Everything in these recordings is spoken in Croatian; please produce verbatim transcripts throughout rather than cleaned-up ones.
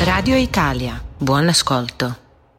Radio Italia, buon ascolto.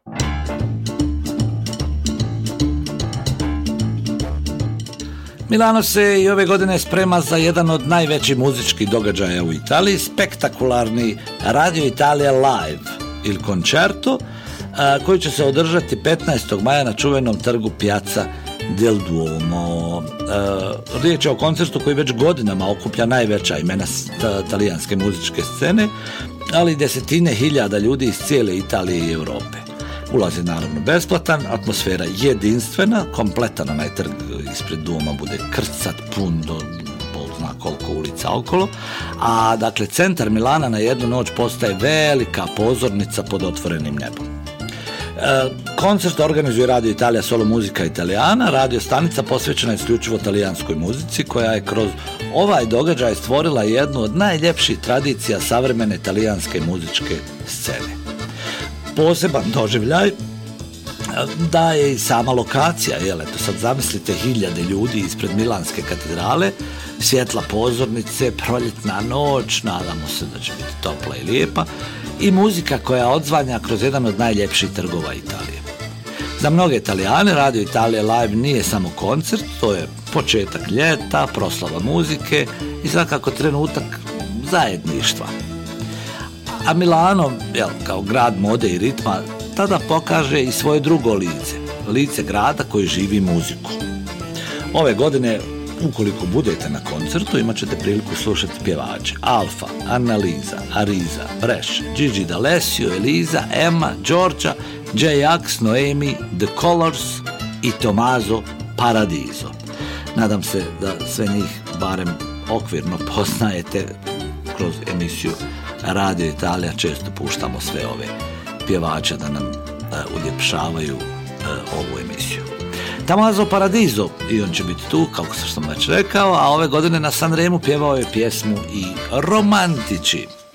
Milano se i ove godine sprema za jedan od najvećih muzičkih događaja u Italiji, spektakularni Radio Italia Live il Concerto, koji će se održati petnaestog maja na čuvenom trgu Piazza del Duomo. Riječ je o koncertu koji već godinama okuplja najveća imena talijanske muzičke scene, ali i desetine hiljada ljudi iz cijele Italije i Europe. Ulaz je naravno besplatan, atmosfera jedinstvena, kompletan onaj trg ispred Duoma bude krcat, pun do bog zna koliko ulica okolo, a dakle centar Milana na jednu noć postaje velika pozornica pod otvorenim nebom. E, koncert organizuje Radio Italia Solo Musica Italiana, radio stanica posvećena isključivo talijanskoj muzici, koja je kroz ovaj događaj stvorila jednu od najljepših tradicija savremene talijanske muzičke scene. Poseban doživljaj daje i sama lokacija, jel, eto sad zamislite hiljade ljudi ispred Milanske katedrale, svjetla pozornice, proljetna noć, nadamo se da će biti topla i lijepa, i muzika koja odzvanja kroz jedan od najljepših trgova Italije. Za mnoge Italijane Radio Italia Live nije samo koncert, to je početak ljeta, proslava muzike i svakako trenutak zajedništva. A Milano, jel, kao grad mode i ritma, tada pokaže i svoje drugo lice, lice grada koji živi muziku. Ove godine, ukoliko budete na koncertu, imat ćete priliku slušati pjevače Alfa, Annalisa, Arisa, Breš, Gigi D'Alessio, Elisa, Emma, Giorgia, J-Ax, Noemi, The Colors i Tommaso Paradiso. Nadam se da sve njih barem okvirno poznajete kroz emisiju Radio Italia, često puštamo sve ove pjevače da nam uh, uljepšavaju uh, ovu emisiju. Tommaso Paradiso, i on će biti tu, kako sam već rekao, a ove godine na Sanremu pjevao je pjesmu i Romantici.